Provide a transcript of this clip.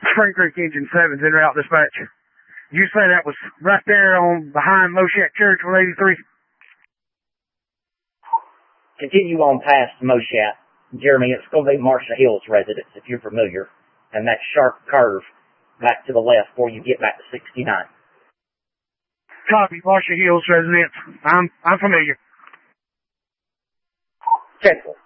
Spring Creek Engine 7's en route dispatch. You say that was right there on behind Moshat Church on 83? Continue on past Moshat. Jeremy, it's going to be Marcia Hills residence, if you're familiar. And that sharp curve back to the left before you get back to 69. Copy, Marcia Hills residence. I'm familiar. Checkpoint.